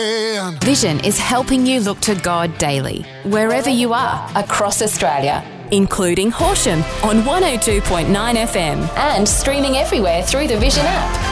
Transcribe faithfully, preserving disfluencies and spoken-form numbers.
Vision is helping you look to God daily, wherever you are, across Australia, including Horsham on one oh two point nine F M and streaming everywhere through the Vision app.